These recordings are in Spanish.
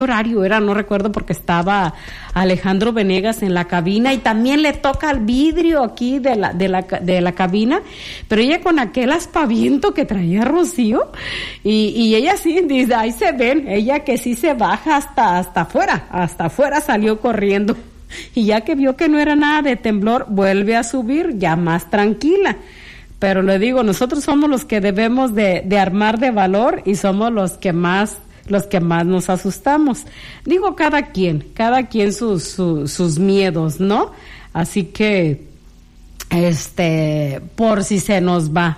horario era, no recuerdo, porque estaba Alejandro Venegas en la cabina y también le toca el vidrio aquí de la cabina, pero ella con aquel aspaviento que traía Rocío y ella sí, dice, ahí se ven, ella que sí se baja hasta afuera salió corriendo y ya que vio que no era nada de temblor, vuelve a subir ya más tranquila. Pero le digo, nosotros somos los que debemos de armar de valor y somos los que más nos asustamos. Digo, cada quien sus miedos, ¿no? Así que, por si se nos va,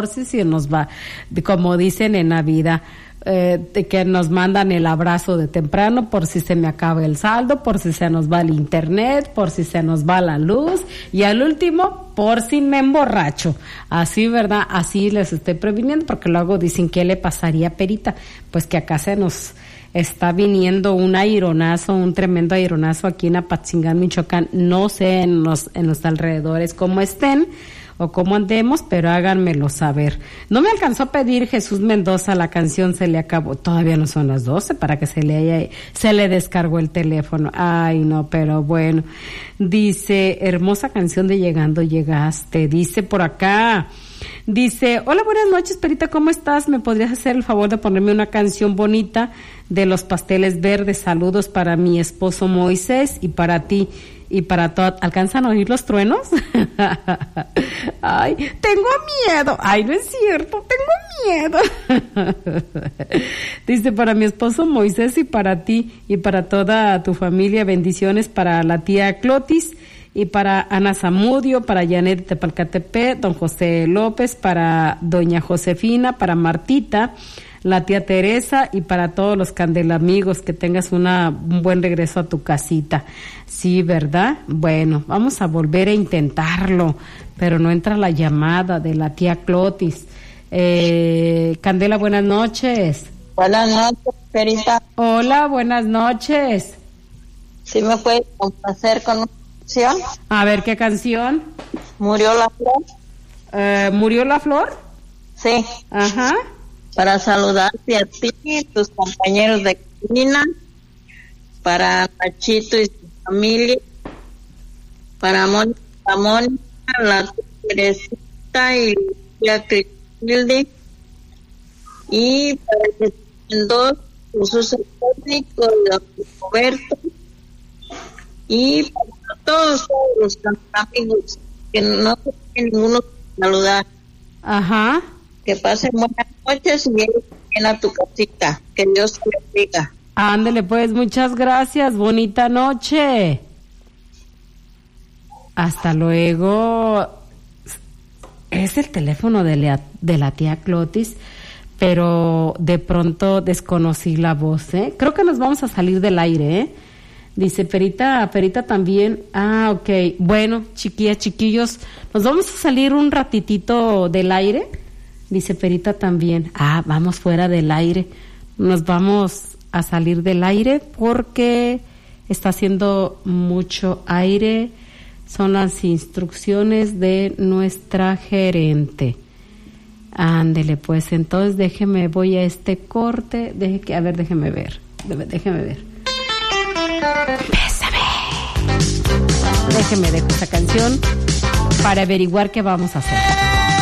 como dicen en Navidad, que nos mandan el abrazo de temprano, por si se me acaba el saldo, por si se nos va el internet, por si se nos va la luz, y al último, por si me emborracho. Así, ¿verdad? Así les estoy previniendo, porque luego dicen, ¿qué le pasaría a Perita? Pues que acá se nos está viniendo un tremendo aironazo aquí en Apatzingán, Michoacán. No sé en los alrededores cómo estén o cómo andemos, pero háganmelo saber. No me alcanzó a pedir Jesús Mendoza la canción, se le acabó, todavía no son las 12 para que se le descargó el teléfono. Ay, no, pero bueno. Dice, hermosa canción de Llegando Llegaste. Dice por acá, dice, hola, buenas noches, Perita, ¿cómo estás? ¿Me podrías hacer el favor de ponerme una canción bonita de Los Pasteles Verdes? Saludos para mi esposo Moisés y para ti. Y para todo, ¿alcanzan a oír los truenos? Ay, tengo miedo. Ay, no es cierto, tengo miedo. Dice, para mi esposo Moisés y para ti y para toda tu familia, bendiciones para la tía Clotis y para Ana Zamudio, para Janet de Tepalcatepec, don José López, para doña Josefina, para Martita, la tía Teresa y para todos los candelamigos, que tengas un buen regreso a tu casita. Sí, ¿verdad? Bueno, vamos a volver a intentarlo, pero no entra la llamada de la tía Clotis. Candela, buenas noches. Buenas noches, Perita. Hola, buenas noches. ¿Sí me puedes complacer con una canción? A ver, ¿qué canción? ¿Murió la flor? ¿Murió la flor? Sí. Ajá. Para saludarte a ti y tus compañeros de cabina, para Nachito y su familia, para Mónica, la Teresita y la Cristilde, y para que dos, Jesús el técnico, Roberto, y para todos los amigos que no tienen ninguno que saludar. Ajá. Que pasen buenas noches y lleguen a tu casita. Que Dios te bendiga. Ándele pues, muchas gracias. Bonita noche. Hasta luego. Es el teléfono de la tía Clotis, pero de pronto desconocí la voz, ¿eh? Creo que nos vamos a salir del aire, ¿eh? Dice Perita también. Ah, ok. Bueno, chiquillos, nos vamos a salir un ratitito del aire. Dice Perita también. Ah, vamos fuera del aire. Nos vamos a salir del aire porque está haciendo mucho aire. Son las instrucciones de nuestra gerente. Ándele, pues entonces voy a este corte. Déjeme ver. Bésame. Déjeme dejar esa canción para averiguar qué vamos a hacer.